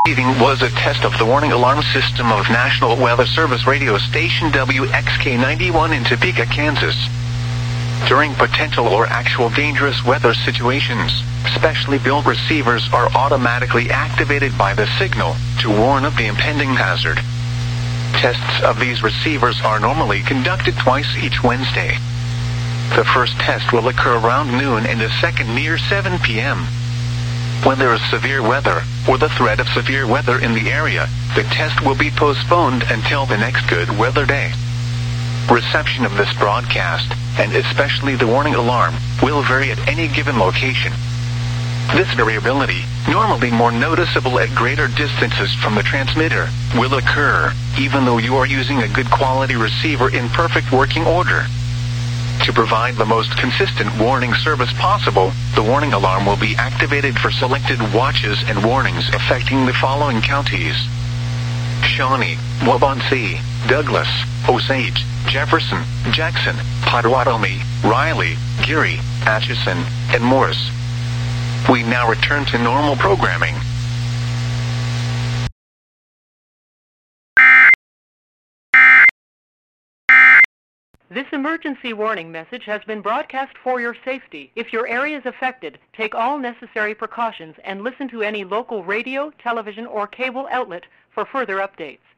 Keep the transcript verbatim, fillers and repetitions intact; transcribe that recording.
Meeting was a test of the warning alarm system of National Weather Service radio station W X K ninety-one in Topeka, Kansas. During potential or actual dangerous weather situations, specially built receivers are automatically activated by the signal to warn of the impending hazard. Tests of these receivers are normally conducted twice each Wednesday. The first test will occur around noon and the second near seven p m When there is severe weather, or the threat of severe weather in the area, the test will be postponed until the next good weather day. Reception of this broadcast, and especially the warning alarm, will vary at any given location. This variability, normally more noticeable at greater distances from the transmitter, will occur, even though you are using a good quality receiver in perfect working order. To provide the most consistent warning service possible, the warning alarm will be activated for selected watches and warnings affecting the following counties: Shawnee, Waubonsee, Douglas, Osage, Jefferson, Jackson, Potawatomi, Riley, Geary, Atchison, and Morris. We now return to normal programming. This emergency warning message has been broadcast for your safety. If your area is affected, take all necessary precautions and listen to any local radio, television, or cable outlet for further updates.